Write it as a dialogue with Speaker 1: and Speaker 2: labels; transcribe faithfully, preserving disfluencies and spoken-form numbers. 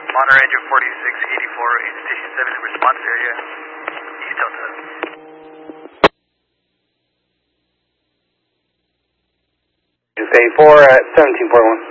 Speaker 1: Monitor engine forty-six eighty-four, eight station seven, response area, East Delta.
Speaker 2: Just eighty-four at seventeen point one.